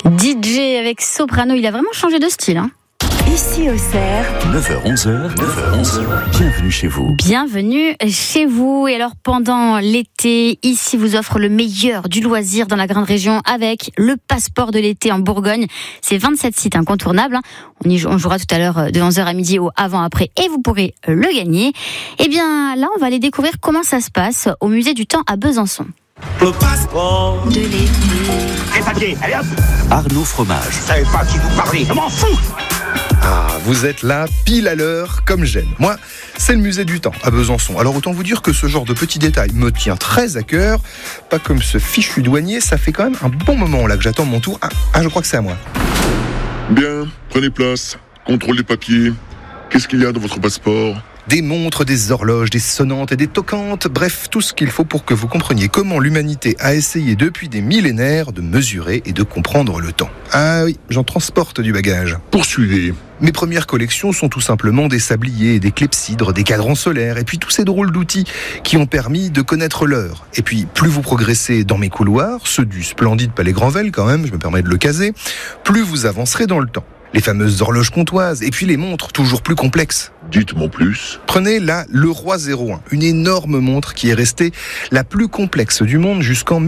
DJ avec soprano, il a vraiment changé de style. Ici Auxerre, 9h-11h, bienvenue chez vous. Bienvenue chez vous. Et alors pendant l'été, ici vous offre le meilleur du loisir dans la grande région avec le passeport de l'été en Bourgogne. C'est 27 sites incontournables. On jouera tout à l'heure de 11h à midi au avant-après et vous pourrez le gagner. Et bien là, on va aller découvrir comment ça se passe au musée du temps à Besançon. Le passeport de l'été. Les papiers, allez hop. Arnaud Fromage. Je savais pas qui vous parlez, je m'en fous. Ah, vous êtes là, pile à l'heure, comme j'aime. Moi, c'est le musée du temps, à Besançon. Alors autant vous dire que ce genre de petits détails me tient très à cœur. Pas comme ce fichu douanier, ça fait quand même un bon moment là que j'attends mon tour. Ah, je crois que c'est à moi. Bien, prenez place, contrôle les papiers. Qu'est-ce qu'il y a dans votre passeport ? Des montres, des horloges, des sonnantes et des toquantes, bref, tout ce qu'il faut pour que vous compreniez comment l'humanité a essayé depuis des millénaires de mesurer et de comprendre le temps. Ah oui, j'en transporte du bagage. Poursuivez. Mes premières collections sont tout simplement des sabliers, des clepsydres, des cadrans solaires, et puis tous ces drôles d'outils qui ont permis de connaître l'heure. Et puis, plus vous progressez dans mes couloirs, ceux du splendide Palais Granvelle quand même, je me permets de le caser, plus vous avancerez dans le temps. Les fameuses horloges comtoises, et puis les montres toujours plus complexes. Dites-moi plus. Prenez là le Roi 01, une énorme montre qui est restée la plus complexe du monde jusqu'en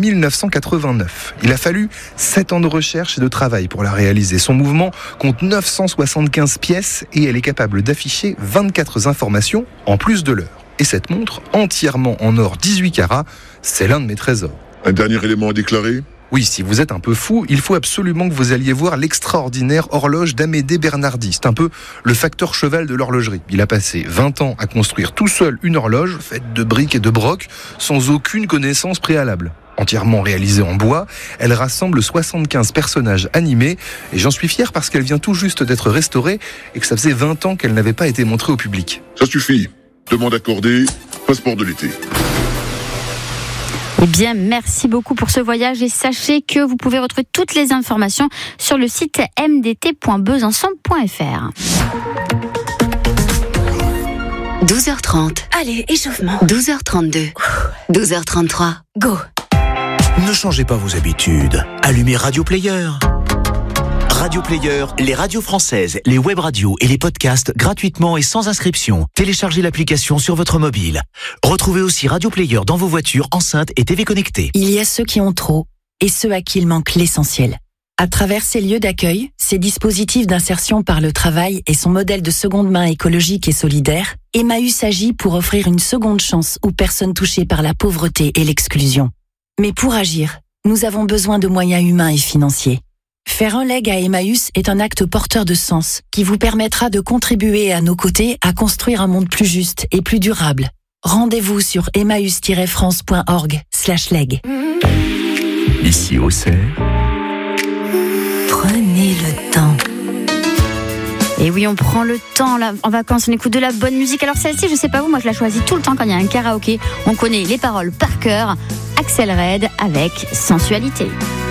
1989. Il a fallu 7 ans de recherche et de travail pour la réaliser. Son mouvement compte 975 pièces et elle est capable d'afficher 24 informations en plus de l'heure. Et cette montre, entièrement en or 18 carats, c'est l'un de mes trésors. Un dernier élément à déclarer ? Oui, si vous êtes un peu fou, il faut absolument que vous alliez voir l'extraordinaire horloge d'Amédée Bernardi. C'est un peu le facteur cheval de l'horlogerie. Il a passé 20 ans à construire tout seul une horloge faite de briques et de brocs, sans aucune connaissance préalable. Entièrement réalisée en bois, elle rassemble 75 personnages animés et j'en suis fier parce qu'elle vient tout juste d'être restaurée et que ça faisait 20 ans qu'elle n'avait pas été montrée au public. Ça suffit. Demande accordée, passeport de l'été. Eh bien, merci beaucoup pour ce voyage et sachez que vous pouvez retrouver toutes les informations sur le site mdt.besançon.fr. 12h30. Allez, échauffement. 12h32. 12h33. Go. Ne changez pas vos habitudes. Allumez Radio Player. Radio Player, les radios françaises, les web radios et les podcasts gratuitement et sans inscription. Téléchargez l'application sur votre mobile. Retrouvez aussi Radio Player dans vos voitures, enceintes et TV connectées. Il y a ceux qui ont trop et ceux à qui il manque l'essentiel. À travers ces lieux d'accueil, ces dispositifs d'insertion par le travail et son modèle de seconde main écologique et solidaire, Emmaüs agit pour offrir une seconde chance aux personnes touchées par la pauvreté et l'exclusion. Mais pour agir, nous avons besoin de moyens humains et financiers. Faire un leg à Emmaüs est un acte porteur de sens qui vous permettra de contribuer à nos côtés à construire un monde plus juste et plus durable. Rendez-vous sur emmaüs-france.org/leg. Ici Auxerre. Prenez le temps. Et oui, on prend le temps là, en vacances, on écoute de la bonne musique. Alors celle-ci, je sais pas vous, moi je la choisis tout le temps quand il y a un karaoké. On connaît les paroles par cœur. Axel Red avec Sensualité.